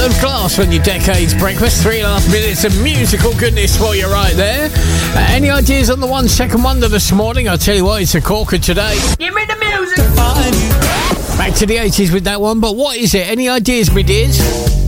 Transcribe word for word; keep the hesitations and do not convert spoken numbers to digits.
of glass on your Decades breakfast. Three and a half minutes of musical goodness for you right there. Uh, any ideas on the one second wonder this morning? I'll tell you what, it's a corker today. Give me the music. Back to the eighties with that one, but what is it? Any ideas, my dears?